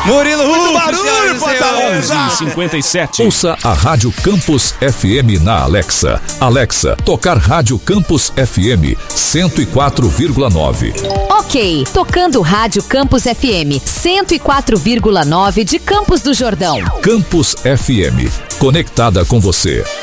Murilo Muito Rufo, barulho, Fortaleza. 57. Ouça a Rádio Campus FM na Alexa. Alexa, tocar Rádio Campus FM 104,9. Ok, tocando Rádio Campus FM 104,9 de Campos do Jordão. Campus FM, conectada com você.